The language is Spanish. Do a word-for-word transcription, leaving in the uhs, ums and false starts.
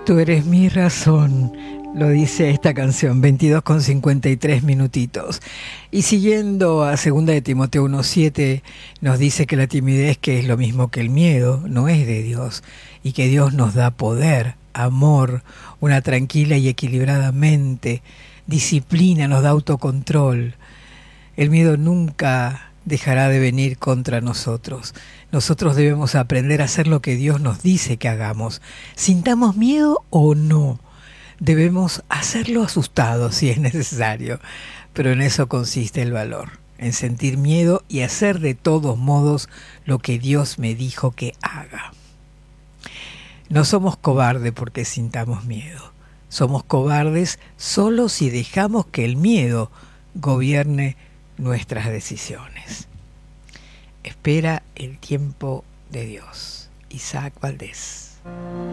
Tú eres mi razón, lo dice esta canción, veintidós con cincuenta y tres minutitos. Y siguiendo a segunda de Timoteo uno siete, nos dice que la timidez, que es lo mismo que el miedo, no es de Dios, y que Dios nos da poder, amor, una tranquila y equilibrada mente, disciplina, nos da autocontrol. El miedo nunca dejará de venir contra nosotros. Nosotros debemos aprender a hacer lo que Dios nos dice que hagamos. Sintamos miedo o no. Debemos hacerlo asustados si es necesario. Pero en eso consiste el valor. En sentir miedo y hacer de todos modos lo que Dios me dijo que haga. No somos cobardes porque sintamos miedo. Somos cobardes solo si dejamos que el miedo gobierne nuestras decisiones. Espera el tiempo de Dios. Isaac Valdés.